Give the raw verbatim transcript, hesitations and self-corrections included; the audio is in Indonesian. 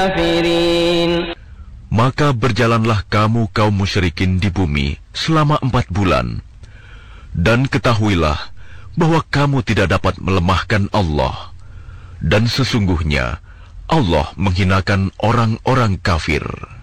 Maka berjalanlah kamu kaum musyrikin di bumi selama empat bulan. Dan ketahuilah bahwa kamu tidak dapat melemahkan Allah. Dan sesungguhnya Allah menghinakan orang-orang kafir.